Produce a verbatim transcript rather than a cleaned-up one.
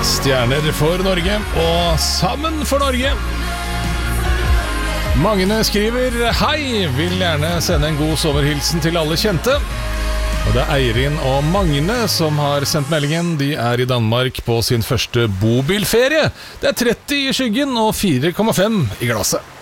Stjerner for Norge og Sammen for Norge. Magne skriver: Hei, vil gjerne sende en god sommerhilsen til alle kjente. Og det er Eirin og Magne som har sendt meldingen. De er i Danmark på sin første bobilferie. Det er tretti i skyggen og fire komma fem i glasset.